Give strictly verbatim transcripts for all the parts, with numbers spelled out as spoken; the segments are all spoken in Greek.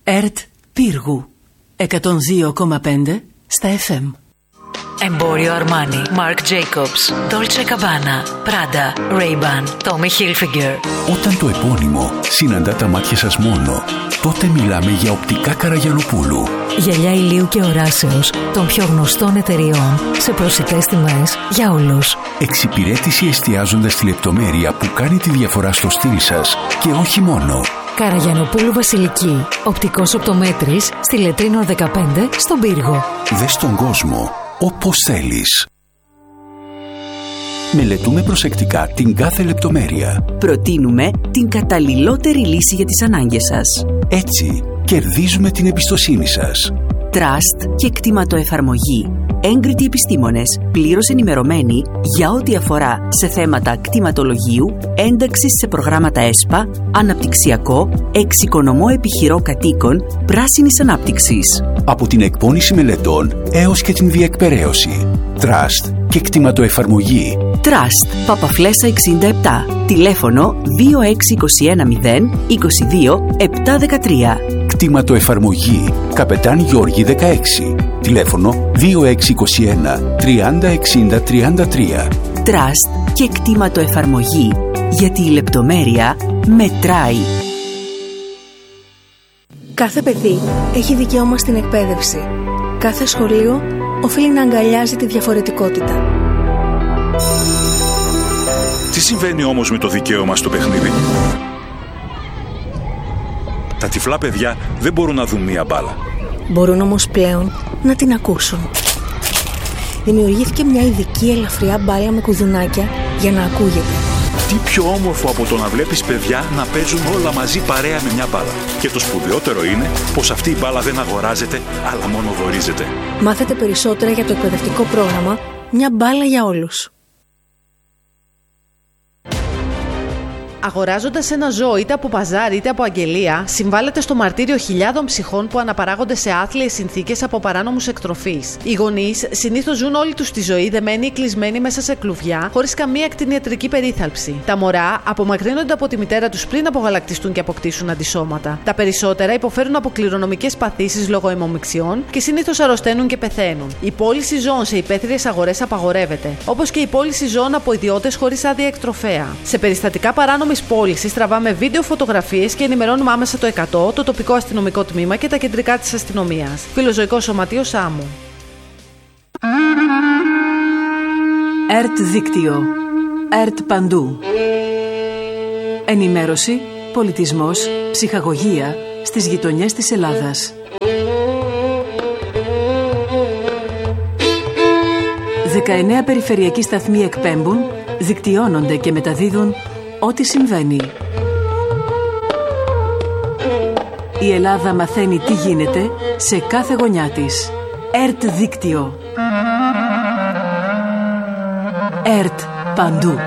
ΕΡΤ Πύργου εκατόν δύο κόμμα πέντε στα εφ εμ. Εμπόριο Αρμάνι, Marc Jacobs, Dolce Gabbana, Prada, Ray-Ban, Tommy Hilfiger. Όταν το επώνυμο συναντά τα μάτια σας μόνο, τότε μιλάμε για οπτικά Καραγιανοπούλου. Γυαλιά ηλίου και οράσεως των πιο γνωστών εταιριών σε προσιτές τιμές για όλους. Εξυπηρέτηση εστιάζοντας τη λεπτομέρεια που κάνει τη διαφορά στο στυλ σας και όχι μόνο. Καραγιανοπούλου Βασιλική, οπτικός οπτομέτρης, στη Λετρίνο δεκαπέντε, στον Πύργο. Δες τον κόσμο όπως θέλεις. Μελετούμε προσεκτικά την κάθε λεπτομέρεια. Προτείνουμε την καταλληλότερη λύση για τις ανάγκες σας. Έτσι κερδίζουμε την εμπιστοσύνη σας. Trust και κτηματοεφαρμογή. Έγκριτοι επιστήμονες, πλήρως ενημερωμένοι για ό,τι αφορά σε θέματα κτηματολογίου, ένταξης σε προγράμματα ΕΣΠΑ, αναπτυξιακό, εξοικονομώ επιχειρώ κατοίκων, πράσινης ανάπτυξης. Από την εκπόνηση μελετών έως και την διεκπεραίωση. Trust και κτηματοεφαρμογή. Trust, Παπαφλέσσα εξήντα επτά. Τηλέφωνο δύο έξι δύο ένα μηδέν είκοσι δύο επτακόσια δεκατρία. Κτηματοεφαρμογή Καπετάν Γιώργη δεκαέξι. Τηλέφωνο δύο έξι δύο ένα τριάντα εξήντα τριάντα τρία. Trust και κτηματοεφαρμογή, γιατί η λεπτομέρεια μετράει. Κάθε παιδί έχει δικαίωμα στην εκπαίδευση. Κάθε σχολείο οφείλει να αγκαλιάζει τη διαφορετικότητα. Τι συμβαίνει όμως με το δικαίωμα στο παιχνίδι? Τα τυφλά παιδιά δεν μπορούν να δουν μία μπάλα. Μπορούν όμως πλέον να την ακούσουν. Δημιουργήθηκε μια ειδική ελαφριά μπάλα με κουδουνάκια για να ακούγεται. Τι πιο όμορφο από το να βλέπεις παιδιά να παίζουν όλα μαζί παρέα με μια μπάλα. Και το σπουδαιότερο είναι πως αυτή η μπάλα δεν αγοράζεται, αλλά μόνο δωρίζεται. Μάθετε περισσότερα για το εκπαιδευτικό πρόγραμμα «Μια μπάλα για όλους». Αγοράζοντας ένα ζώο είτε από παζάρι είτε από αγγελία, συμβάλλεται στο μαρτύριο χιλιάδων ψυχών που αναπαράγονται σε άθλιες συνθήκες από παράνομους εκτροφείς. Οι γονείς συνήθως ζουν όλη τους τη ζωή δεμένοι ή κλεισμένοι μέσα σε κλουβιά, χωρίς καμία κτηνιατρική περίθαλψη. Τα μωρά απομακρύνονται από τη μητέρα τους πριν απογαλακτιστούν και αποκτήσουν αντισώματα. Τα περισσότερα υποφέρουν από κληρονομικές παθήσεις λόγω αιμομιξιών και συνήθως αρρωσταίνουν και πεθαίνουν. Η πώληση ζώων σε υπαίθριες αγορές απαγορεύεται, όπως και η πώληση ζώων από ιδιώτες χωρίς άδεια εκτροφέα. Σε περιστατικά παράνομης πώλησης τραβάμε βίντεο, φωτογραφίες και ενημερώνουμε άμεσα το εκατό, το τοπικό αστυνομικό τμήμα και τα κεντρικά της αστυνομίας. Φιλοζωικό Σωματείο Σάμου. ΕΡΤ Δίκτυο. ΕΡΤ Παντού. Ενημέρωση, πολιτισμός, ψυχαγωγία στις γειτονιές της Ελλάδας. δεκαεννέα περιφερειακοί σταθμοί εκπέμπουν, δικτυώνονται και μεταδίδουν ό,τι συμβαίνει. Η Ελλάδα μαθαίνει τι γίνεται σε κάθε γωνιά της. ΕΡΤ Δίκτυο. ΕΡΤ Παντού.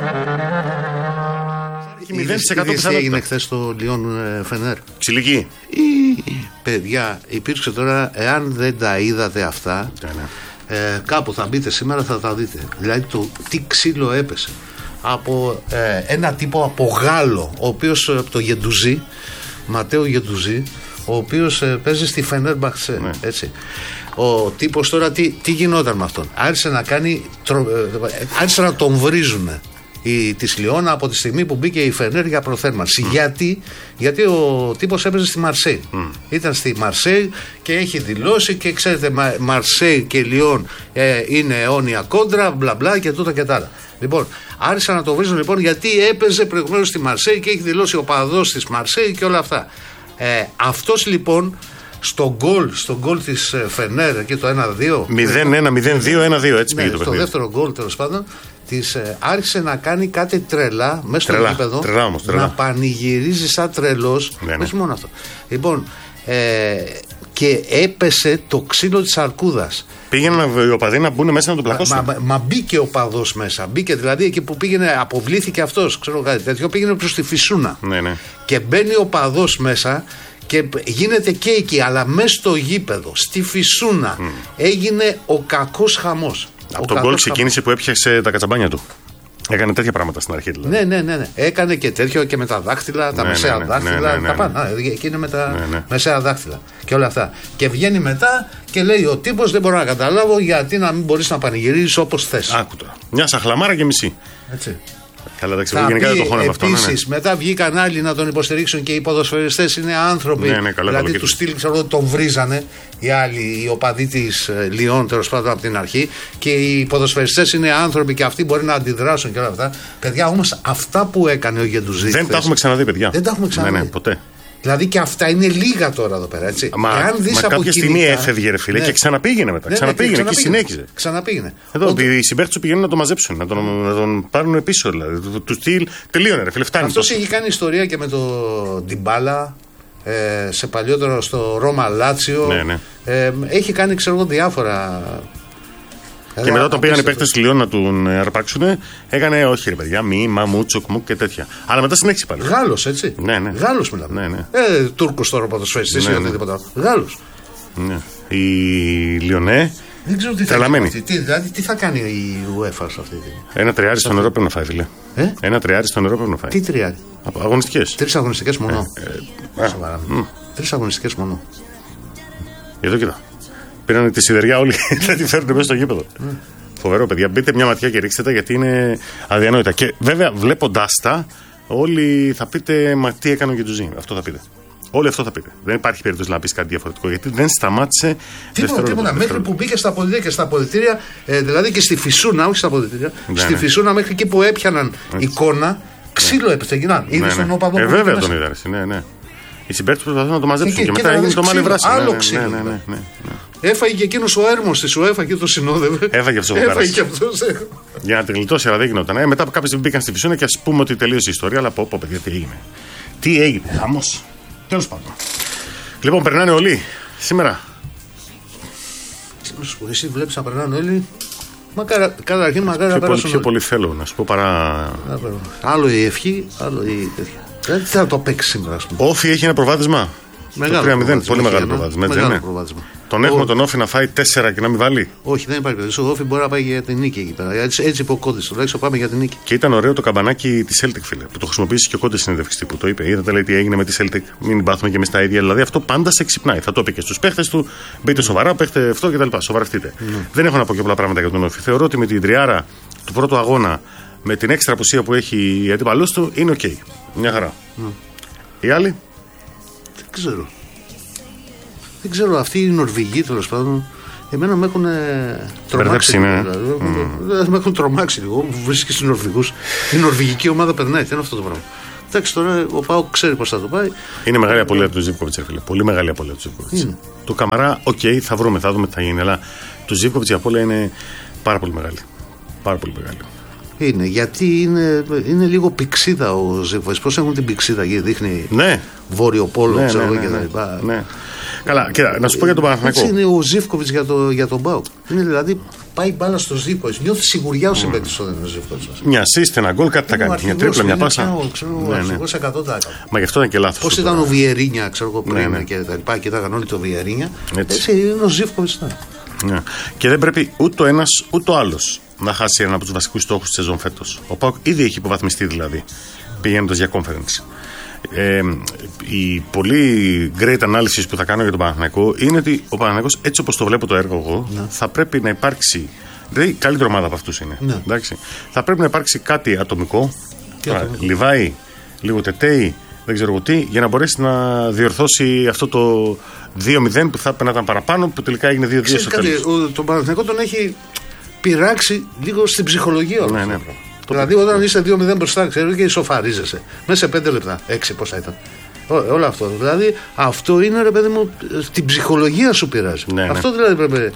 Τι έγινε χθες στο Λιόν Φενέρ? Ψιλική. Η παιδιά υπήρξε τώρα, εάν δεν τα είδατε αυτά, ε, κάπου θα μπείτε σήμερα, θα τα δείτε. Δηλαδή το τι ξύλο έπεσε από ε, ένα τύπο από Γάλλο, ο οποίος από το Γεντουζί, Ματέο Γεντουζί, ο οποίος ε, παίζει στη Φενέρμπαχτσε, ναι. Έτσι. Ο τύπος τώρα τι, τι γινόταν με αυτόν? Άρχισε να κάνει τρο, ε, άρχισε να τον βρίζουνε η, της Λιόν από τη στιγμή που μπήκε η Φενέρ για προθέρμανση. Mm. Γιατί, γιατί ο τύπος έπαιζε στη Μαρσέη. Mm. Ήταν στη Μαρσέη και έχει δηλώσει, και ξέρετε, Μα, Μαρσέη και Λιόν ε, είναι αιώνια κόντρα, μπλα μπλα και τούτα και τα άλλα. Λοιπόν, άρχισαν να το βρίζουν λοιπόν γιατί έπαιζε προηγουμένως στη Μαρσέη και έχει δηλώσει ο παδός της Μαρσέη και όλα αυτά. Ε, αυτός λοιπόν στο γκολ, στο γκολ της Φενέρ και το ένα δύο μηδέν ένα μηδέν δύο ένα δύο, έτσι, ναι, πήγε το παιχνίδι. Στο δεύτερο γκολ τέλος πάντων της, ε, άρχισε να κάνει κάτι τρελά μέσα στο γήπεδο, να πανηγυρίζει σαν τρελός, ναι, ναι. Όχι μόνο αυτό. Λοιπόν, ε, και έπεσε το ξύλο της αρκούδας. Πήγαιναν οι οπαδοί να μπουν μέσα να τον πλακώσουν. Μα, μα, μα μπήκε ο παδός μέσα. Μπήκε δηλαδή εκεί που πήγαινε, αποβλήθηκε αυτός, ξέρω κάτι τέτοιο, πήγαινε προς τη Φυσούνα. Ναι, ναι. Και μπαίνει ο παδός μέσα και γίνεται και εκεί, αλλά μέσα στο γήπεδο, στη Φυσούνα, mm. έγινε ο κακός χαμός. Από τον γκολ ξεκίνησε που έπιασε τα κατσαμπάνια του. Έκανε τέτοια πράγματα στην αρχή δηλαδή. Ναι, ναι, ναι, ναι. Έκανε και τέτοιο και με τα δάχτυλα, τα ναι, μεσαία ναι, ναι, δάχτυλα, ναι, ναι, ναι, τα ναι. πάντα. Εκεί είναι με τα ναι, ναι. μεσαία δάχτυλα και όλα αυτά. Και βγαίνει μετά και λέει ο τύπος δεν μπορώ να καταλάβω γιατί να μην μπορείς να πανηγυρίζεις όπως θες. Άκου τώρα. Μια σαχλαμάρα και μισή. Έτσι. Καλά, εντάξει, εγώ γενικά δεν το χώνω με αυτό. Επίσης, Ναι, ναι. μετά βγήκαν άλλοι να τον υποστηρίξουν και οι ποδοσφαιριστές είναι άνθρωποι. Ναι, ναι, καλά, δηλαδή καλά, του στυλ, ξέρω ότι τον βρίζανε οι άλλοι, οι οπαδοί της ε, Λιόν, τέλος πάντων από την αρχή. Και οι ποδοσφαιριστές είναι άνθρωποι και αυτοί μπορεί να αντιδράσουν και όλα αυτά. Παιδιά, όμως αυτά που έκανε ο Γεντουζή. Δεν τα έχουμε ξαναδεί, παιδιά. Δεν τα έχουμε ξαναδεί. Ναι, ναι, ποτέ. Δηλαδή και αυτά είναι λίγα τώρα εδώ πέρα. Έτσι. Μα, αν δεις μα από κάποια στιγμή κινητά, έφευγε, ρε φίλε, ναι. και ξαναπήγαινε μετά. Ναι, ναι, ξαναπήγαινε και, και συνέχιζε. Ξαναπήγαινε. Εδώ Ότι... οι συμπαίκτες του πηγαίνουν να τον μαζέψουν, να τον, να τον πάρουν πίσω. Δηλαδή. Του, του στυλ τελείωνε, ρε φίλε. Φτάνει. Αυτός έχει κάνει ιστορία και με το Ντιμπάλα. Ε, σε παλιότερο στο Ρώμα Λάτσιο. Ναι, ναι. Ε, έχει κάνει, ξέρω εγώ, διάφορα. Και μετά όταν πήγαν οι παίκτες του Λιόν να τον αρπάξουν, έκανε όχι ρε παιδιά, μη, μα, μου, τσοκ, μου και τέτοια. Αλλά μετά συνέχισε πάλι. Γάλλος, έτσι. Ναι, ναι. Γάλλος μιλάμε. Ναι, ναι. Ε, Τούρκος τώρα ποδοσφαιριστής ναι, ή ναι. οτιδήποτε άλλο. Γάλλος. Ναι. Η Λιονέ. Δεν ξέρω τι θα τρελαμένη. κάνει. Τι, δηλαδή, τι θα κάνει η UEFA σε αυτή τη. Ένα τριάρι στο νερό πρέπει να φάει, φίλε. Ε? Ένα τριάρι στο νερό πρέπει να φάει. Τι τριάρι. Αγωνιστικές. Τρεις αγωνιστικές μόνο. Ε, ε, Σοβαρά. μ. Τρεις αγωνιστικές μόνο. Εδώ κοίτα. Πήραν τη σιδεριά όλοι και τη φέρνουν μέσα στο γήπεδο. Mm. Φοβερό, παιδιά. Μπείτε μια ματιά και ρίξτε τα γιατί είναι αδιανόητα. Και βέβαια, βλέποντάς τα, όλοι θα πείτε, μα τι έκανε ο Γεντουζή. Αυτό θα πείτε. Όλοι αυτό θα πείτε. Δεν υπάρχει περίπτωση να πει κάτι διαφορετικό γιατί δεν σταμάτησε. Τίποτα, τίποτα. Μέχρι που μπήκε στα αποδητήρια και στα αποδητήρια, ε, δηλαδή και στη Φυσούνα, όχι στα αποδητήρια, ναι, στη ναι. Φυσούνα μέχρι εκεί που έπιαναν έτσι. εικόνα, ξύλο έπεσε. Γινάν. Είδε Ναι, τον ναι. οπαδό Ε, που βέβαια μέσα. τον είδα. Ναι, ναι. Οι συμπαίκτες προσπαθούν να το μαζέψουν Και- και, και μετά να έγινε δεις το μάλι ξύλο, βράση. άλλο Ναι, ναι, ξύλο, ναι, ναι, δηλαδή. ναι, ναι. Έφαγε και εκείνο ο έρμο τη UEFA και το συνόδευε. Έφαγε αυτός ο Έφαγε Βουκάρας. και αυτό. Για να τη γλιτώσει, αλλά δεν γινόταν. Ε, μετά από κάποιοι μπήκαν στη Φυσούνα και α πούμε ότι τελείωσε η ιστορία, αλλά πω, πω παιδιά, τι έγινε. Τι έγινε, χαμός. Τέλος πάντων. Λοιπόν, περνάνε όλοι σήμερα. Εσύ βλέπει να περνάνε όλοι. Μα κα- καταρχήν μακάρι να Πιο πολύ, περάσουν πιο όλοι. πολύ θέλω να σου πω παρά. Να περάσουν. Άλλο η ευχή, άλλο η τέτοια. Δηλαδή τι θα το παίξει σήμερα, α πούμε. Όφι έχει ένα προβάδισμα. Μεγάλο τρία μηδέν, προβάδισμα, πολύ έχει μεγάλο ένα. προβάδισμα. Έτσι, Μεγάλο δεν είναι? προβάδισμα. Τον έχουμε Ο- τον Όφι να φάει τέσσερα και να μην βάλει. Όχι, δεν υπάρχει περίπτωση. Ο Όφη μπορεί να πάει για την νίκη εκεί πέρα. Έτσι, έτσι είπε ο Κώδης. Τουλάχιστον πάμε για την νίκη. Και ήταν ωραίο το καμπανάκι τη Celtic, φίλε, που το χρησιμοποίησε και ο Κώντας συνέντευξη που το είπε. Είδατε λέει τι έγινε με τη Celtic, μην πάθουμε και εμεί τα ίδια. Δηλαδή αυτό πάντα σε ξυπνάει. Θα το είπε και στου παίχτε του, μπείτε σοβαρά, παίχτε αυτό κτλ. Σοβαρευτείτε. Mm. Δεν έχω να πω και πολλά πράγματα για τον Όφη. Θεωρώ ότι με την τριάρα του πρώτου αγώνα, με την έξτρα απουσία που έχει η αντίπαλό του, είναι οκ. Okay. Μια χαρά. Mm. Οι άλλοι. Δεν ξέρω. Δεν ξέρω, αυτοί οι Νορβηγοί τέλο πάντων. Εμένα με έχουν τρομάξει. ναι. Δηλαδή, mm. Με έχουν τρομάξει λίγο. Μου βρίσκει στου Νορβηγού. Η νορβηγική ομάδα περνάει. Τι είναι αυτό το πράγμα. Εντάξει, τώρα ο Πάο ξέρει πώ θα το πάει. Είναι μεγάλη απώλεια του Ζίβκοβιτς, φίλε. Πολύ μεγάλη απώλεια του Ζίβκοβιτς. Του Καμαρά, οκ, okay, θα βρούμε, θα δούμε τι θα γίνει. Αλλά του Ζίβκοβιτς η απώλεια είναι πάρα πολύ μεγάλη. Πάρα πολύ μεγάλη. Είναι, γιατί είναι, είναι λίγο πηξίδα ο Ζίβκοβιτς. Πώ έχουν την πηξίδα εκεί, δείχνει Ναι. Βόρειο Πόλο, Ναι, ξέρω ναι, εγώ ναι, και τα ναι. λοιπά. Ναι. Καλά, κοίτα, να σου πω για τον Παναθηναϊκό. Έτσι είναι ο Ζίβκοβιτς για, το, για τον Πάο. Είναι δηλαδή πάει μπάλα στο Ζίβκοβιτς. Νιώθει σιγουριά ο συμπαίκτης όταν είναι ο Ζίβκοβιτς. Μια assist, ένα γκολ, κάτι θα κάνει. Μια τρίπλα, μια πάσα. Ναι, ναι. εκατό τοις εκατό. Μα γι' αυτό ήταν και λάθος. Πώς ήταν ο Βιερίνια, ξέρω εγώ πριν Ναι, ναι. και τα λοιπά, κοιτάγαν όλοι το Βιερίνια. Έτσι. Έτσι είναι ο Ζίβκοβιτς. Ναι. Ναι. Και δεν πρέπει ούτε ο ένας ούτε ο άλλος να χάσει ένα από τους βασικούς στόχους της σεζόν φέτος. Ο ΠΑΟΚ ήδη έχει υποβαθμιστεί δηλαδή, πηγαίνοντας για conference. Ε, η πολύ great analysis που θα κάνω για τον Παναθηναϊκό είναι ότι ο Παναθηναϊκός, έτσι όπως το βλέπω το έργο εγώ, ναι. θα πρέπει να υπάρξει. Δηλαδή, καλύτερη ομάδα από αυτούς είναι. Ναι. Εντάξει. Θα πρέπει να υπάρξει κάτι ατομικό. Τώρα, ατομικό. Λιβάει, λίγο τετέι, δεν ξέρω εγώ τι, για να μπορέσει να διορθώσει αυτό το δύο μηδέν που θα έπρεπε να ήταν παραπάνω, που τελικά έγινε δύο δύο στο τέλος. Τον Παναθηναϊκό τον έχει πειράξει λίγο στην ψυχολογία. Ναι, ναι. Δηλαδή, όταν είσαι δύο μηδέν μπροστά, ξέρω και ισοφαρίζεσαι. Μέσα σε πέντε λεπτά, έξι πόσα ήταν. Ό, όλο αυτό. Δηλαδή, αυτό είναι ρε παιδί μου, την ψυχολογία σου πειράζει. Ναι, ναι. Αυτό δηλαδή πρέπει.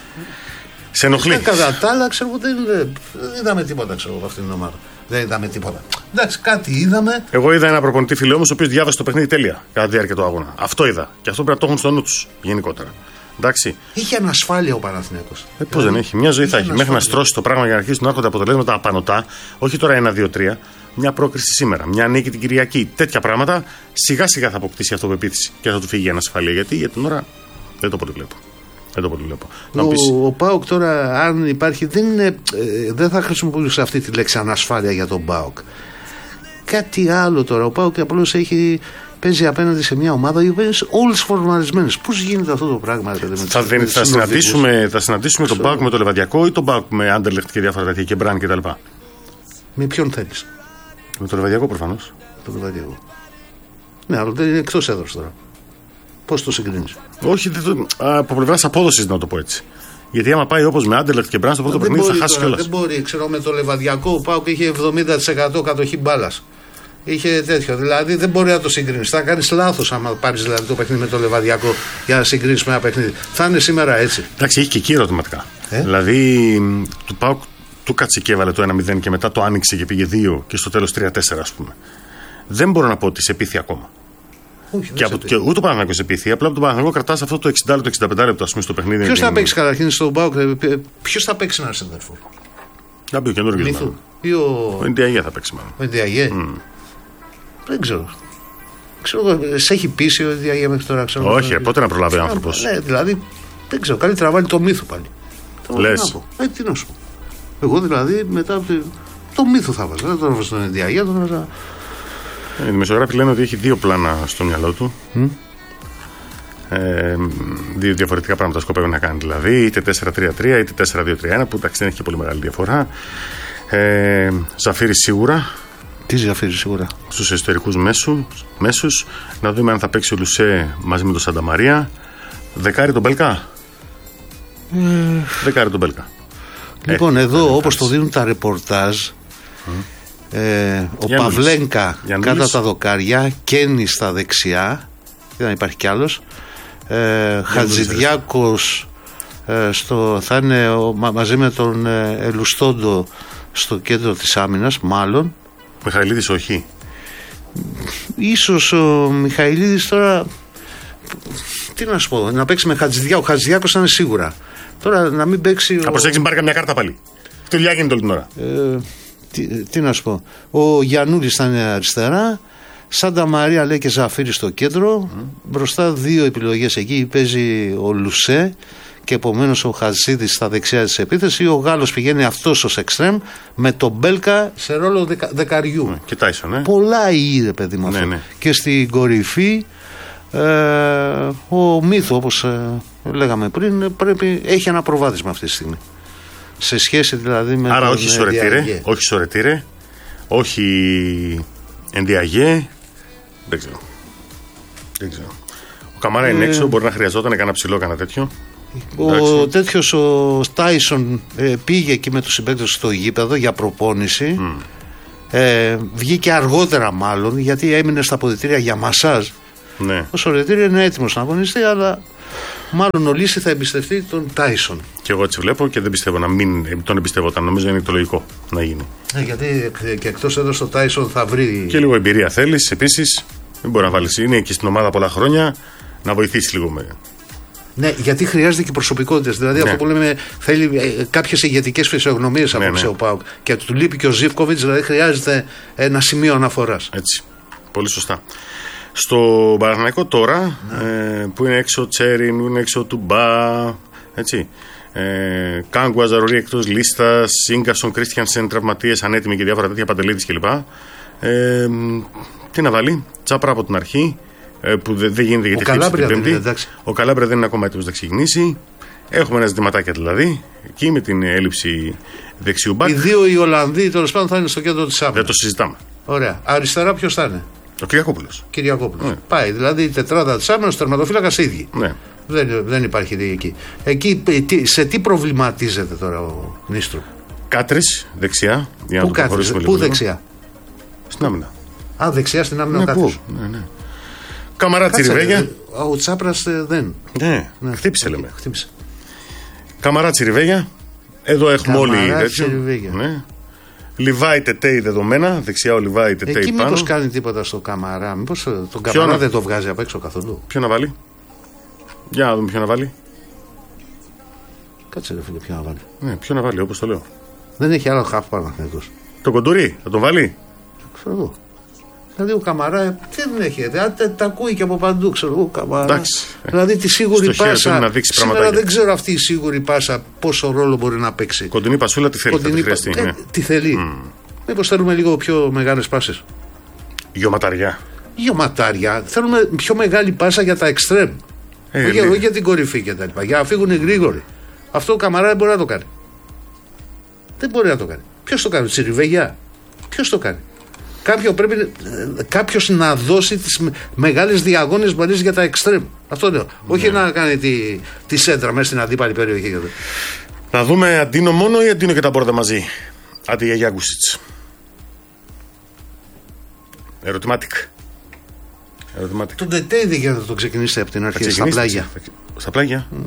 Σε ενοχλεί. Ε, κατά τα άλλα, ξέρω δεν, δεν είδαμε τίποτα ξέρω, από αυτήν την ομάδα. Δεν είδαμε τίποτα. Εντάξει, κάτι είδαμε. Εγώ είδα ένα προπονητή φίλο μου, ο οποίος διάβασε το παιχνίδι τέλεια κατά τη διάρκεια του αγώνα. Αυτό είδα. Και αυτό πρέπει να το έχουν στο νου τους γενικότερα. Εντάξει. Είχε ανασφάλεια ο Παναθηναϊκός. Ε, πώς δεν έχει. Μια ζωή θα έχει. Μέχρι να ανασφάλεια. στρώσει το πράγμα για να αρχίσει να έρχονται αποτελέσματα απανωτά. Όχι τώρα ένα, δύο, τρία. Μια πρόκριση σήμερα. Μια νίκη την Κυριακή. Τέτοια πράγματα σιγά σιγά θα αποκτήσει αυτοπεποίθηση και θα του φύγει η ανασφάλεια. Γιατί για την ώρα δεν το πολύ βλέπω. Δεν το πολύ βλέπω. Ο, πεις... ο ΠΑΟΚ τώρα, αν υπάρχει, δεν, είναι, ε, δεν θα χρησιμοποιήσω αυτή τη λέξη ανασφάλεια για τον ΠΑΟΚ. Κάτι άλλο τώρα. Ο ΠΑΟΚ απλώς έχει. Παίζει απέναντι σε μια ομάδα η οποία είναι όλες φορμαρισμένες. Πώς γίνεται αυτό το πράγμα, ρε, θα, δεν, θα, συναντήσουμε, θα συναντήσουμε τον ΠΑΟΚ με το Λεβαδιακό ή τον ΠΑΟΚ με Άντερλεχτ και διάφορα τέτοια και Μπραν κτλ. Με ποιον θέλεις? Με το Λεβαδιακό προφανώς. Το Λεβαδιακό. Ναι, αλλά δεν είναι εκτός έδρας τώρα. Πώς το συγκρίνεις? Όχι, το, από πλευράς απόδοσης να το πω έτσι. Γιατί άμα πάει όπως με Άντερλεχτ και Μπραν στο πρώτο παιχνίδι θα χάσει κιόλας. Δεν μπορεί, ξέρω, με το Λεβαδιακό ο ΠΑΟΚ είχε εβδομήντα τοις εκατό κατοχή μπάλας. Είχε τέτοιο. Δηλαδή δεν μπορεί να το συγκρίνει. Θα κάνει λάθος άμα πάρει δηλαδή, το παιχνίδι με το Λεβαδιακό για να συγκρίνει με ένα παιχνίδι. Θα είναι σήμερα έτσι. Εντάξει, έχει και εκεί ερωτηματικά. Ε? Δηλαδή του ΠΑΟΚ του κάτσε και έβαλε το ένα μηδέν και μετά το άνοιξε και πήγε δύο και στο τέλος τρία τέσσερα, ας πούμε. Δεν μπορώ να πω ότι σε πείθει ακόμα. Όχι, και, από, και ούτε το Παναθηναϊκό σε πείθει. Απλά από τον Παναθηναϊκό κρατάς αυτό το εξήντα λεπτό, εξήντα πέντε λεπτό, ας πούμε, στο παιχνίδι. Ποιος θα παίξει καταρχήν στον ΠΑΟΚ, ποιος θα παίξει ένα σεντερφόρ? Να πει ο καινούργιος. Ο Εντιαγέ θα παίξει μάλλον. Ο Εντιαγέ. Δεν ξέρω. Ξέρω, σε έχει πείσει ο Διαγέ μέχρι τώρα? Ξέρω, όχι, δηλαδή, πότε να προλάβει ο άνθρωπος. Ναι, δηλαδή δεν ξέρω. Καλύτερα βάλει το μύθο πάλι. Λες. Ε, τι να σου πω. Εγώ δηλαδή μετά από το, το μύθο θα βάζα. Δεν τον έβαζα στον Διαγέ, τον έβαζα. Οι δημοσιογράφοι λένε ότι έχει δύο πλάνα στο μυαλό του. Mm. Ε, δύο διαφορετικά πράγματα σκοπεύει να κάνει. Δηλαδή είτε τέσσερα τρία τρία είτε τέσσερα δύο τρία ένα, που εντάξει δεν έχει και πολύ μεγάλη διαφορά. Ε, Ζαφύρι σίγουρα. Τι Ζαφύρι σίγουρα? Στους εσωτερικούς μέσους, μέσους. Να δούμε αν θα παίξει ο Λουσέ μαζί με τον Σανταμαρία. Δεκάρι τον Μπέλκα. Ε... Δεκάρι τον Μπέλκα. Λοιπόν, ε, εδώ όπως το δίνουν τα ρεπορτάζ, mm. ε, ο Γιάννουλης. Παυλένκα Γιάννουλης. Κάτω τα δοκάρια, Κέννη στα δεξιά, δεν υπάρχει κι άλλος. Ε, Χατζηδιάκος ε, στο, θα είναι ο, μα, μαζί με τον ε, Ελουστόντο στο κέντρο της άμυνας, μάλλον. Μιχαηλίδης όχι. Ίσως ο Μιχαηλίδης τώρα, τι να σου πω, να παίξει με Χατζηδιάκο. Ο Χατζηδιάκος θα είναι σίγουρα. Τώρα να μην παίξει. Θα προσέξει να πάρει καμιά κάρτα πάλι. Τι δουλειά γίνεται όλη την ώρα. Ε, τι, τι να σου πω. Ο Γιαννούλης θα είναι αριστερά. Σάντα Μαρία λέει και Ζαφύρι στο κέντρο. Mm. Μπροστά δύο επιλογές εκεί. Παίζει ο Λουσέ και επομένως ο Χατζίδης στα δεξιά της επίθεσης. Ο Γάλλος πηγαίνει αυτός ως εξτρέμ με τον Μπέλκα σε ρόλο δεκα, δεκαριού. Mm. Και Τάισον, ε. Πολλά είδε παιδί μου αυτό. Ναι, ναι. Και στην κορυφή ε, ο Μύθο, όπως ε, λέγαμε πριν, πρέπει, έχει ένα προβάδισμα αυτή τη στιγμή. Σε σχέση δηλαδή με. Άρα τον όχι Σορετήρε, όχι Σορετήρε, όχι Εντιαγέ. Δεν ξέρω. Δεν ξέρω. Ο Καμάρα ε, είναι έξω, μπορεί να χρειαζόταν κανένα ψηλό, κανένα τέτοιο. Ο τέτοιος ο Τάισον ε, πήγε εκεί με τους συμπαίκτες στο γήπεδο για προπόνηση. Mm. Ε, βγήκε αργότερα μάλλον, γιατί έμεινε στα αποδυτήρια για μασάζ. Ναι. Ο Σορετήρη είναι έτοιμος να αγωνιστεί, αλλά μάλλον ο Λύση θα εμπιστευτεί τον Τάισον. Και εγώ έτσι βλέπω και δεν πιστεύω να μην τον εμπιστευόταν. Νομίζω είναι το λογικό να γίνει. Ναι, γιατί και εκτός έδρας ο Τάισον θα βρει. Και λίγο εμπειρία θέλεις επίσης. Δεν μπορεί να βάλει. Είναι και στην ομάδα πολλά χρόνια, να βοηθήσει λίγο με. Ναι, γιατί χρειάζεται και προσωπικότητες. Δηλαδή ναι. αυτό που λέμε θέλει ε, κάποιες ηγετικές φυσιογνωμίες από ναι, ναι. ο ΠΑΟΚ. Και του λείπει και ο Ζίβκοβιτς, δηλαδή χρειάζεται ένα σημείο αναφοράς. Έτσι. Πολύ σωστά. Στο Παναθηναϊκό τώρα, ναι. ε, που είναι έξω Τσέριν, που είναι έξω Τουμπά, έτσι. Ε, Κάγκου, Αζαρολί εκτός λίστας, Ίγκασον, Κρίστιανσεν, τραυματίες, ανέτοιμοι και διάφορα τέτοια, Παντελίδης κλπ. Ε, τι να βάλει, Τσάπρα από την αρχή, ε, που δεν δε γίνεται γιατί χτύπησε την Πέμπτη. Είναι, ο Καλάμπρια δεν είναι ακόμα έτοιμος να ξεκινήσει. Έχουμε ένα ζητηματάκια δηλαδή, εκεί με την έλλειψη δεξιού μπακ. Οι δύο οι Ολλανδοί τέλος πάντων θα είναι στο κέντρο της άμυνας. Δεν το συζητάμε. Ωραία. Αριστερά ποιος θα είναι? Ο Κυριακόπουλος. Κυριακόπουλος. Ναι. Πάει. Δηλαδή η τετράδα της άμυνας, ο τερματοφύλακας ίδιοι. Ναι. Δεν, δεν υπάρχει εκεί. Εκεί σε τι προβληματίζεται τώρα ο Νίστρου? Κάτρις δεξιά. Για πού να το Κάτρις, πού δεξιά? Στην άμυνα. Α, δεξιά στην άμυνα. Ναι, ο Κάτρις. Ναι, ναι. Καμαρά Τσιριβέγια. Ο Τσάπρας ε, δεν. Ναι, ναι. Χτύπησε λέμε. Χτύπησε. Καμαρά Τσιριβέγια. Εδώ έχουμε όλοι. Καμαρά Τσιριβέγια. Ναι. Λιβάη Τετέι δεδομένα. Δεξιά ο Λιβάη Τετέι πάνω. Εκεί μήπως κάνει τίποτα στο Καμαρά? Μήπως τον Καμαρά να... δεν το βγάζει απ' έξω καθόλου? Ποιο να βάλει? Για να δούμε ποιο να βάλει. Κάτσε ρε φίλε, ποιο να βάλει. Ναι, ποιο να βάλει, όπως το λέω. Δεν έχει άλλο χαφ Παναθηναϊκός. Το Κοντουρί, θα τον βάλει. Ξέρω εγώ. Δηλαδή ο Καμαρά δεν έχει. Τα, τα ακούει και από παντού, ξέρω εγώ. Καμαρά. Εντάξει. Δηλαδή τη σίγουρη στο πάσα. Να δείξει σήμερα πραγματάκια. δεν ξέρω αυτή η σίγουρη πάσα πόσο ρόλο μπορεί να παίξει. Κοντινή πασούλα τι θέλει. Κοντινή, θα τη χρειαστεί, ε, ναι. Τι θέλει. Mm. Μήπως θέλουμε λίγο πιο μεγάλες πάσες. Γιωματαριά. Γιωματάρια. Θέλουμε πιο μεγάλη πάσα για τα εξτρέμ. Ε, όχι, όχι για την κορυφή και τα λοιπά. Για να φύγουν γρήγοροι. Αυτό ο Καμαρά δεν μπορεί να το κάνει. Δεν μπορεί να το κάνει. Ποιος το κάνει, Τσιριβέγια. Ποιος το κάνει. Κάποιο πρέπει, κάποιος να δώσει τις μεγάλες διαγώνες μπαλίες για τα εξτρέμ. Αυτό λέω. Ναι. Όχι να κάνει τη, τη σέντρα μέσα στην αντίπαλη περιοχή. Να δούμε Αντίνο μόνο ή Αντίνο και τα Μπόρδα μαζί. Άντε για Γιάγκουσιτς. Ερωτηματικ. Ερωτηματικ. Τον Τετέι δεν γίνεται να το ξεκινήσετε από την αρχή στα πλάγια. Στα πλάγια. Mm.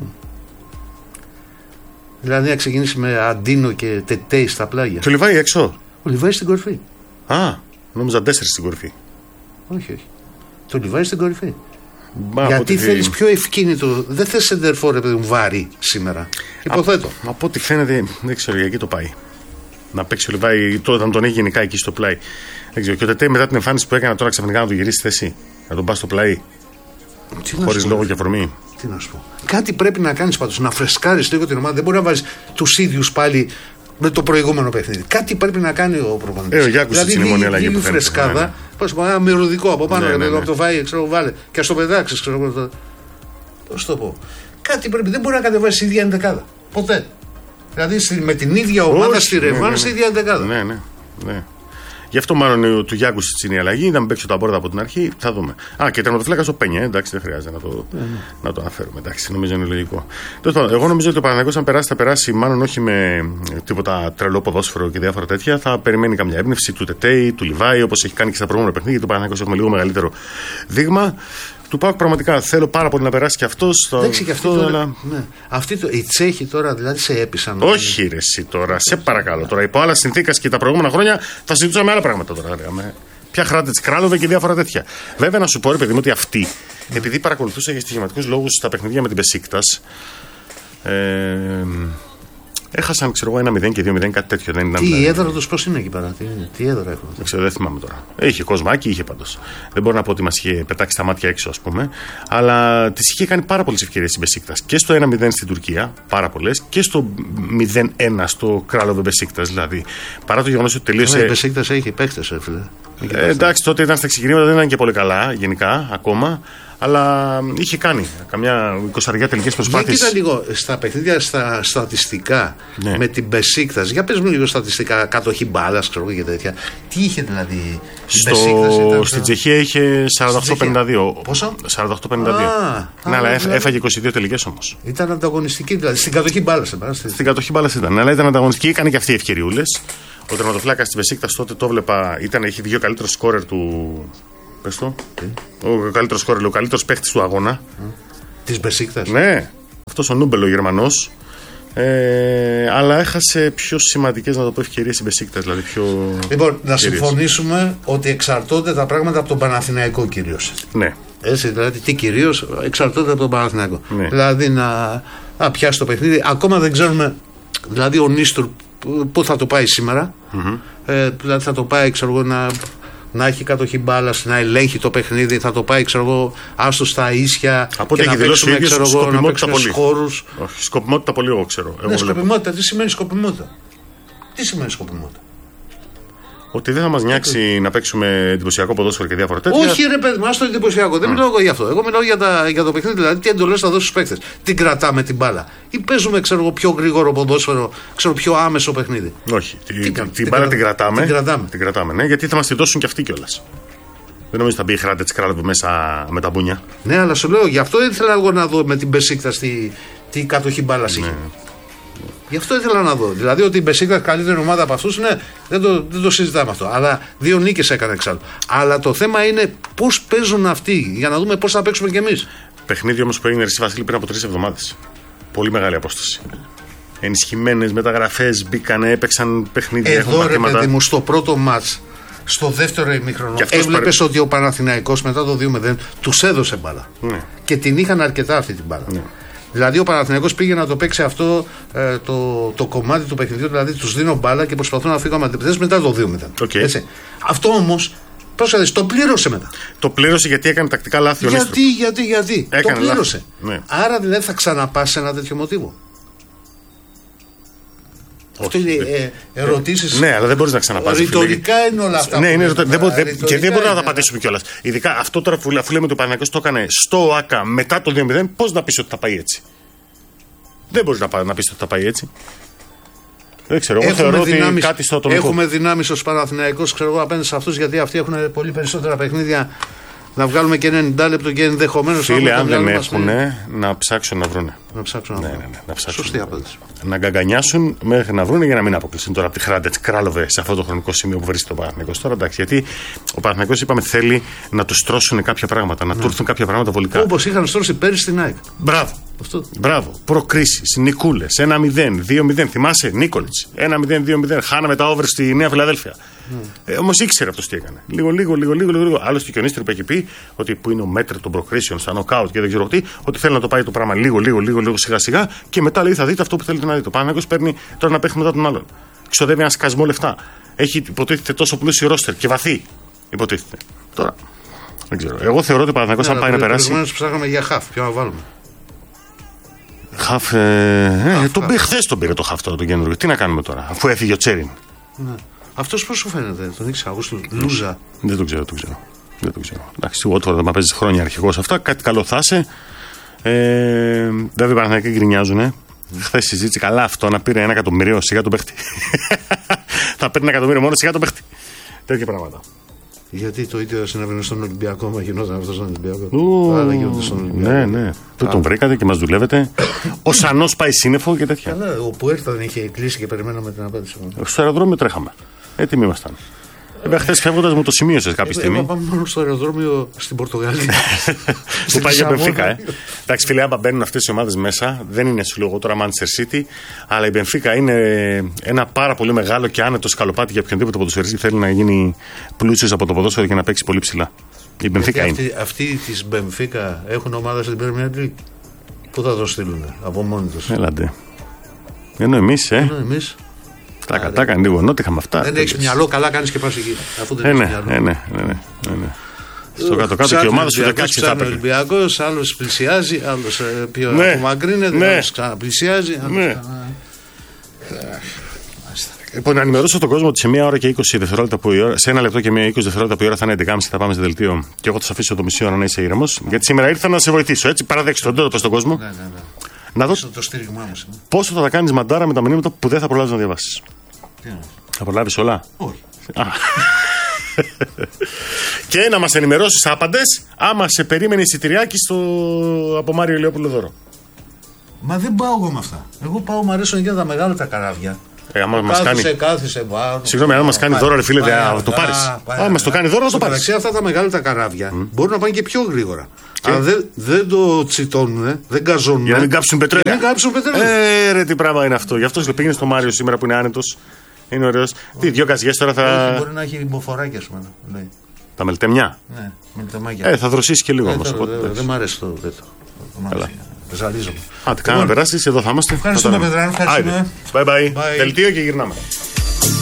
Δηλαδή να ξεκινήσει με Αντίνο και Τετέι στα πλάγια. Και ο Λιβάη έξω. Ο Λιβάη στην κορυφή. Α, νόμιζα τέσσερις στην κορυφή. Όχι, όχι. Το Λιβάη στην κορυφή. Μα, γιατί θέλεις πιο ευκίνητο. Δεν θες σεντερφόρ, παιδί μου, βάρη σήμερα. Υποθέτω. Α, από ό,τι φαίνεται, δεν ξέρω για εκεί το πάει. Να παίξει ο Λιβάη, όταν τον έχει γενικά εκεί στο πλάι. Δεν ξέρω. Και ο Τετέι μετά την εμφάνιση που έκανε τώρα ξαφνικά να του γυρίσει θέση. Να τον πα στο πλάι. Χωρίς λόγο και αφορμή. Τι να σου πω. Κάτι πρέπει να κάνεις πάντως. Να φρεσκάρεις λίγο την ομάδα. Δεν μπορεί να βάζεις τους ίδιους πάλι με το προηγούμενο παιχνίδι. Κάτι πρέπει να κάνει ο προπονητής. Ε, ο Γιάκους δηλαδή, είναι η μόνη αλλαγή που φαίνεται. Φρεσκάδα. Ναι, ναι. Πώς πω, ένα μυρωδικό από πάνω. Ναι, ναι, ναι. Να το φάει, ξέρω, βάλε. Και ας το πετάξεις, ξέρω. Το... Πώς το πω. Κάτι πρέπει. Δεν μπορεί να κατεβάσει η ίδια ενδεκάδα. Ποτέ. Δηλαδή με την ίδια ομάδα στη ρευάνση, η ίδια ενδεκάδα. Ναι, ναι. ναι. Γι' αυτό μάλλον του Γιάγκουσιτς είναι η αλλαγή. Να μην παίξει τα Μπόρδα από την αρχή. Θα δούμε. Α, και τερματοφύλακα ο Πένια. Εντάξει, δεν χρειάζεται να το, mm. να το αναφέρουμε. Εντάξει, νομίζω είναι λογικό. Εγώ νομίζω ότι ο Παναθηναϊκός, αν περάσει, θα περάσει μάλλον όχι με τίποτα τρελό ποδόσφαιρο και διάφορα τέτοια. Θα περιμένει καμιά έμπνευση του Τετέι, του Λιβάη, όπως έχει κάνει και στα προηγούμενα παιχνίδια. Γιατί ο Παναθηναϊκός έχουμε λίγο μεγαλύτερο δείγμα. Του ΠΑΟΚ πραγματικά θέλω πάρα πολύ να περάσει και αυτό. Εντάξει, και αυτό. Τώρα, αλλά... ναι. Αυτοί το, οι Τσέχοι τώρα δηλαδή σε έπεισαν. Όχι, ρε, εσύ τώρα, σε παρακαλώ. Τώρα υπό άλλα συνθήκα και τα προηγούμενα χρόνια θα συζητούσαμε άλλα πράγματα τώρα. Λέγαμε. Ποια χράτη τη Κράλοβε και διάφορα τέτοια. Βέβαια, να σου πω, ρε παιδί μου, ότι αυτοί, mm. επειδή παρακολουθούσα για στοιχηματικούς λόγους τα παιχνίδια με την Μπεσίκτας, ε, έχασαν, ξέρω εγώ, ένα μηδέν και δύο μηδέν, κάτι τέτοιο. Δεν ήταν, τι δηλαδή... η έδρα του πώς είναι εκεί πέρα, τι, τι έδρα έχουν. Δεν ξέρω, δεν θυμάμαι τώρα. Είχε κοσμάκι, είχε πάντως. Δεν μπορώ να πω ότι μας είχε πετάξει τα μάτια έξω, ας πούμε. Αλλά της είχε κάνει πάρα πολλές ευκαιρίες η Μπεσίκτας. Και στο ένα μηδέν στην Τουρκία, πάρα πολλές. Και στο μηδέν ένα στο Κράλοβε Μπεσίκτας. Δηλαδή, παρά το γεγονός ότι τελείωσε. Η Μπεσίκτας έχει παίχτες, φίλε. Ε, εντάξει, τότε ήταν στα ξεκινήματα, δεν ήταν και πολύ καλά γενικά ακόμα. Αλλά είχε κάνει καμιά εικοσαριά τελικές προσπάθειες. Για κοίτα λίγο στα παιχνίδια στα στατιστικά ναι. με την Μπεσίκτας. Για πες μου λίγο στατιστικά, κατοχή μπάλας, ξέρω και τέτοια. Τι είχε δηλαδή. Στο... Στην Τσεχία είχε σαράντα οκτώ πενήντα δύο. Πόσο? σαράντα οκτώ πενήντα δύο. Α, ναι, αλλά δηλαδή... έφαγε είκοσι δύο τελικές όμως. Ήταν ανταγωνιστική, δηλαδή. Στην κατοχή μπάλας. Στην κατοχή μπάλας ήταν. Αλλά ήταν ανταγωνιστική, έκανε και αυτή οι ευκαιριούλες. Ο τερματοφύλακας της Μπεσίκτας τότε το βλέπα, ήταν, είχε δύο καλύτερο σκόρερ του. Πες το. Okay. Ο καλύτερος σκόρερ, ο καλύτερος παίχτης του αγώνα. Mm. Της Μπεσίκτας. Ναι. Αυτός ο Νούμπελ, ο Γερμανός. Ε, αλλά έχασε πιο σημαντικές, να το πω, ευκαιρίες η Μπεσίκτας. Δηλαδή πιο λοιπόν, να συμφωνήσουμε ότι εξαρτώνται τα πράγματα από τον Παναθηναϊκό κυρίως. Ναι. Έτσι, δηλαδή τι κυρίως εξαρτώνται από τον Παναθηναϊκό. Ναι. Δηλαδή να, να πιάσει το παιχνίδι. Ακόμα δεν ξέρουμε, δηλαδή ο Νίστορ πού θα το πάει σήμερα. Mm-hmm. Ε, δηλαδή θα το πάει, ξέρω εγώ, να. να έχει κατοχή μπάλας, να ελέγχει το παιχνίδι, θα το πάει, ξέρω εγώ, άστο στα ίσια. Από και να παίξουμε, ξέρω εγώ, να παίξουμε χώρους. Όχι, σκοπιμότητα πολύ, εγώ ξέρω. Ναι, σκοπιμότητα. Τι σημαίνει σκοπιμότητα. Τι σημαίνει σκοπιμότητα. Ότι δεν θα μας νοιάξει να παίξουμε εντυπωσιακό ποδόσφαιρο και διάφορα τέτοια. Όχι, ρε παιδί, μας το εντυπωσιακό. Δεν mm. μιλάω εγώ για αυτό. Εγώ μιλάω για, τα, για το παιχνίδι. Δηλαδή, τι εντολές θα δώσει στους παίκτες. Την κρατάμε την μπάλα. Ή παίζουμε, ξέρω εγώ, πιο γρήγορο ποδόσφαιρο, ξέρω, πιο άμεσο παιχνίδι. Όχι. Τι, την, την, την μπάλα την κρατάμε. Την κρατάμε. Την κρατάμε, ναι, γιατί θα μας τη δώσουν και αυτοί κιόλας. Δεν νομίζω ότι θα μπει η Χράτε της Κράλοβε μέσα με τα μπούνια. Ναι, αλλά σου λέω, γι' αυτό ήθελα εγώ να δω με την Μπεσίκτας τι, τι κατοχή μπάλα είχε. Ναι. Γι' αυτό ήθελα να δω. Δηλαδή ότι η Μπεσίκτας καλύτερη ομάδα από αυτούς, ναι, δεν το, δεν το συζητάμε αυτό. Αλλά δύο νίκες έκανε εξάλλου. Αλλά το θέμα είναι πώς παίζουν αυτοί, για να δούμε πώς θα παίξουμε κι εμείς. Παιχνίδι όμως που έγινε Ρεσί Βασίλη πριν από τρεις εβδομάδες. Πολύ μεγάλη απόσταση. Ενισχυμένες μεταγραφές μπήκανε, έπαιξαν παιχνίδια. Εδώ ρε παιδί μου, στο πρώτο μάτς, στο δεύτερο ημίχρονο, έβλεπες παρε... ότι ο Παναθηναϊκός μετά το δύο μηδέν τους έδωσε μπάλα. Ναι. Και την είχαν αρκετά αυτή την μπάλα. Ναι. Δηλαδή ο Παναθηναϊκός πήγε να το παίξει αυτό ε, το, το κομμάτι του παιχνιδιού, δηλαδή τους δίνω μπάλα και προσπαθούν να φύγω με αντιπιθέσεις μετά το δύο μηδέν. Okay. Αυτό όμως Πρόσφατα, το πλήρωσε μετά. Το πλήρωσε γιατί έκανε τακτικά λάθη ο Νίστρου. Γιατί, γιατί, γιατί. Έκανε το πλήρωσε. Ναι. Άρα δηλαδή θα ξαναπάσει σε ένα τέτοιο μοτίβο. Αυτό είναι ε, ερωτήσεις. Ναι, αλλά δεν μπορεί να ξαναπάσει. Ρητορικά είναι όλα αυτά. Ναι, είναι ρητο... δεν μπο... και δεν μπορούμε να τα είναι... πατήσουμε κιόλα. Ειδικά αυτό τώρα που λέμε ότι ο Παναθηναϊκός το έκανε στο ΟΑΚΑ μετά το δύο μηδέν, πώ να πει ότι θα πάει έτσι. Δεν μπορεί να, να πει ότι θα πάει έτσι. Δεν ξέρω. Εγώ θεωρώ δυνάμεις, ότι κάτι στο ατομικό. Έχουμε δυνάμεις ως Παναθηναϊκός, ξέρω εγώ, απέναντι σε αυτούς, γιατί αυτοί έχουν πολύ περισσότερα παιχνίδια. Να βγάλουμε και ενενήντα λεπτό και ενδεχομένως. Φίλοι, αν δεν έχουν, να ψάξουν να βρούνε. Να ψάξουν να ναι, βρουν. ναι, ναι, να ψάξουν. Σωστή απάντηση. Να γκαγκανιάσουν μέχρι να βρούνε για να μην αποκλειστούν τώρα από τη Χράντα τη Κράλοβε σε αυτό το χρονικό σημείο που βρίσκεται ο Παναθηναϊκός. Τώρα εντάξει, γιατί ο Παναθηναϊκός είπαμε θέλει να του στρώσουν κάποια πράγματα, να ναι. του έρθουν κάποια πράγματα βολικά. Όπως είχαν στρώσει πέρυσι στην ΑΕΚ. Μπράβο. Αυτό. Μπράβο. Προκρίσεις, νικούλες, ένα μηδέν, δύο μηδέν. Θυμάσαι, Νίκολιτς. ένα μηδέν, δύο μηδέν. Χάναμε τα over στη Νέα Φιλαδέλφια. Mm. Ε, Όμως ήξερε αυτό τι έκανε. Λίγο, λίγο, λίγο, λίγο. λίγο. Άλλωστε και ο Νίστρου που έχει πει ότι που είναι ο μέτρ των προκρίσεων στα νοκάουτ και δεν ξέρω τι, ότι θέλει να το πάει το πράγμα λίγο, λίγο, λίγο, λίγο σιγά σιγά και μετά λέει θα δείτε αυτό που θέλετε να δείτε. Ο Παναθηναϊκός παίρνει τώρα να παίχνει μετά τον άλλον. Ξοδεύει ένα σκασμό λεφτά. Έχει υποτίθεται τόσο πλούσιο ρόστερ και βαθύ. Υποτίθεται. Τώρα. Δεν ξέρω. Εγώ θεωρώ ότι ο Παναθηναϊκός αν πάει να περάσει. Προηγουμένως ψάχναμε για χαφ. Ποιο να βάλουμε. Χαφ. Ε, χθες τον πήρε το χαφ τώρα τον καινούριο. Τι να κάνουμε τώρα, αφού έφυγε ο Τσέριν. Ναι. Αυτός πώς σου φαίνεται, τον ήξερα εγώ στο Λούζα. Δεν το ξέρω, το ξέρω. Δεν το ξέρω. Εντάξει, ο Ότφορντ, μα παίζει χρόνια αρχηγός αυτά, κάτι καλό θα είσαι. Ε, βέβαια οι Παναθηναϊκοί γκρινιάζουν. Χθες συζήτησε καλά αυτό να πήρε ένα εκατομμύριο, σιγά τον παίχτη. Θα παίρνει ένα εκατομμύριο μόνο, σιγά τον παίχτη. Τέτοια πράγματα. Γιατί το ίδιο συνέβαινε στον Ολυμπιακό, μα γινόταν αυτό στον Ολυμπιακό. Άρα γίνονται στον Ολυμπιακό. Ναι, ναι. Πού τον βρήκατε και μας δουλεύετε. Ο Σανός πάει σύννεφο και τέτοια. Καλά, ο Πουέρτα είχε κλείσει και περιμέναμε την απάντηση. Στο αεροδρόμιο τρέχαμε. Έτοιμοι ήμασταν. Βέβαια, χθες φεύγοντας μου το σημείωσε κάποια στιγμή. Εγώ πάμε μόνο στο αεροδρόμιο στην Πορτογαλία. Που πάει για Μπενφίκα, ε. Εντάξει, φίλε, άμα μπαίνουν αυτές οι ομάδες μέσα, δεν είναι σου λόγω τώρα Manchester City, αλλά η Μπενφίκα είναι ένα πάρα πολύ μεγάλο και άνετο σκαλοπάτι για οποιονδήποτε ποδοσφαιριστή θέλει να γίνει πλούσιος από το ποδόσφαιρο και να παίξει πολύ ψηλά. Η Μπενφίκα είναι. Αυτοί τη Μπενφίκα έχουν ομάδα στην Premier League. Πού θα το στείλουν από μόνοι τους. Έλατε. Ενώ εμείς, ε. Ενώ εμείς. Τα κατάκαν λίγο νότιχα με αυτά. Δεν έχει μυαλό, καλά κάνει και πας εκεί. Αφού δεν έχει μυαλό. Ναι, ναι, ναι. Στο κάτω-κάτω και η ομάδα σου δεκαέξι θα παίρνει. Ο Ολυμπιακός, άλλος πλησιάζει, άλλος πιο απομακρύνεται, άλλος ξαναπλησιάζει. Λοιπόν, να ενημερώσω τον κόσμο ότι σε μία ώρα και είκοσι δευτερόλεπτα που η ώρα, σε ένα λεπτό και μία είκοσι δευτερόλεπτα που η ώρα θα είναι έντεκα και μισή, θα πάμε σε δελτίο και εγώ θα σα αφήσω το μισή ώρα να είσαι ήρεμος. Γιατί σήμερα ήρθα να σε βοηθήσω, έτσι. Παραδέξτε το, δεν το πες στον κόσμο. Ναι, ναι, ναι. Να δω το στήριγμά μας. Πόσο θα τα κάνεις μαντάρα με τα μηνύματα που δεν θα προλάβεις να διαβάσεις. Τι είναι. Θα προλάβεις όλα. Όχι. Και να μας ενημερώσεις άπαντες άμα σε περίμενε εισιτηριάκι στο... από Μάριο Ηλιόπουλο δώρο. Μα δεν πάω εγώ με αυτά. Εγώ πάω, μου αρέσουν για τα μεγάλα τα καράβια. Ε, άμα μας κάθισε, κάνει... κάθισε, βάρω, Συγγνώμη, αν μας κάνει δώρο, ρε φίλε, θα το πάρεις. Αν μας το κάνει δώρο, θα το πάρεις. Εντάξει, αυτά τα μεγάλα τα καράβια mm. μπορούν να πάνε και πιο γρήγορα. Και... Αν δεν, δεν το τσιτώνουν, δεν καζώνουν. Για να μην κάψουν πετρέλαιο. Για να μην κάψουν πετρέλαιο. Ε, ρε, τι πράγμα είναι αυτό. Γι' αυτό σου πήγαινε στο Μάριο σήμερα που είναι άνετος. Είναι ωραίος. Τι, δυο καζιές τώρα θα. Όχι, μπορεί να έχει ρημποφοράκια, α πούμε. Τα μελτεμιά. Ναι, μελτεμάκια. Ε, θα δροσίσει και λίγο όμως. Δεν μ' αρέσει το τέτοιο. Ζαλίζομαι. Α, τι κάνω να περάσει, εδώ θα είμαστε. Ευχαριστούμε, Πετρά. Bye bye. Δελτίο και γυρνάμε.